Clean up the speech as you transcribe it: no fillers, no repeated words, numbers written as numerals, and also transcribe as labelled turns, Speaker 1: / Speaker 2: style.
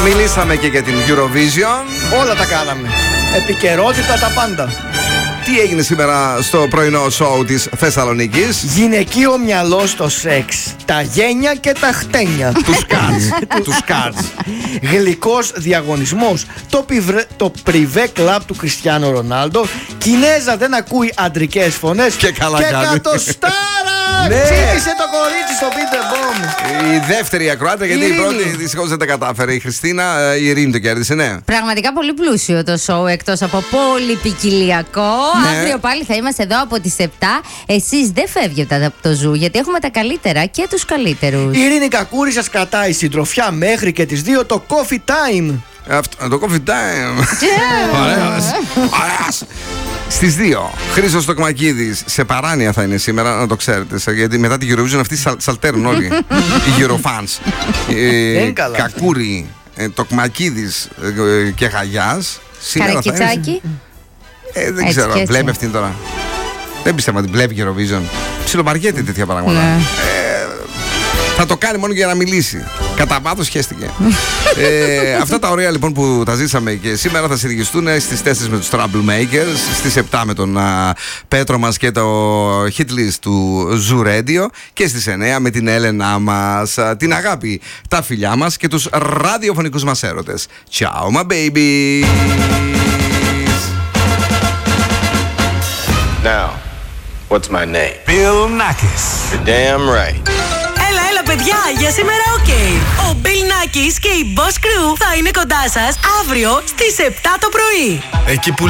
Speaker 1: Μιλήσαμε και για την Eurovision.
Speaker 2: Όλα τα κάναμε. Επικαιρότητα, τα πάντα.
Speaker 1: Τι έγινε σήμερα στο πρωινό σοου της Θεσσαλονίκης?
Speaker 2: Γυναικείο μυαλό στο σεξ. Τα γένια και τα χτένια.
Speaker 1: Τους cards.
Speaker 2: Γλυκός διαγωνισμός. Το πριβέ κλαμπ του Κριστιάνο Ρονάλντο. Κινέζα δεν ακούει αντρικές φωνές.
Speaker 1: Και καλά κάνει.
Speaker 2: Εκατοστάρα!
Speaker 1: Ναι.
Speaker 2: Ψήφισε το κορίτσι στο Beat the Bomb.
Speaker 1: Η δεύτερη ακροάτρια, γιατί η πρώτη δυστυχώς δεν τα κατάφερε. Η Χριστίνα, η Ειρήνη το κέρδισε, ναι.
Speaker 3: Πραγματικά πολύ πλούσιο το σοου, εκτός από πολύ ποικιλιακό.
Speaker 1: Ναι.
Speaker 3: Αύριο πάλι θα είμαστε εδώ από τις 7. Εσείς δεν φεύγετε από το ζου, γιατί έχουμε τα καλύτερα και τους καλύτερους.
Speaker 2: Η Ειρήνη Κακούρη σας κρατάει συντροφιά μέχρι και τις 2 το Coffee Time.
Speaker 1: Το coffee time. Ωραίος. Στις 2, Χρήστος Τοκμακίδης. Σε παράνοια θα είναι σήμερα, να το ξέρετε. Γιατί μετά την Eurovision αυτοί σαλτέρουν όλοι. Οι Eurofans. Κακούρη, Τοκμακίδης και Χαγιάς.
Speaker 3: Καρακιτσάκι.
Speaker 1: Δεν ξέρω, βλέπει αυτήν τώρα. Δεν πιστεύω ότι βλέπει Eurovision. Ψιλομαριέται τέτοια πράγματα. Θα το κάνει μόνο για να μιλήσει. Κατά βάθος χέστηκε. Αυτά τα ωραία λοιπόν που τα ζήσαμε και σήμερα θα συνεχιστούν στις 4 με τους Troublemakers, στις 7 με τον Πέτρο μας και το hit list του Zoo Radio και στις 9 με την Έλενά μας, την αγάπη, τα φιλιά μας και τους ραδιοφωνικούς μας έρωτες. Ciao my babies.
Speaker 4: Now, what's my name?
Speaker 5: Bill Nackis.
Speaker 4: You're damn right.
Speaker 6: Έλα παιδιά, για σήμερα ο Bill Nackis και η Boss Crew θα είναι κοντά σας αύριο στις 7 το πρωί.
Speaker 5: Εκεί που